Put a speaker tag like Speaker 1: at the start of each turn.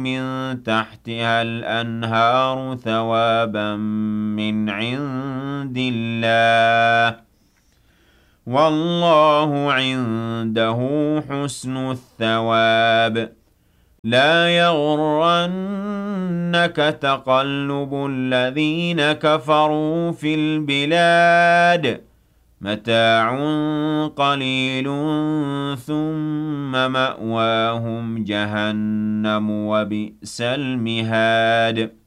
Speaker 1: من تحتها الأنهار ثوابا من عند الله والله عنده حسن الثواب لا يغرنك تقلب الذين كفروا في البلاد متاع قليل ثم مأواهم جهنم وبئس المهاد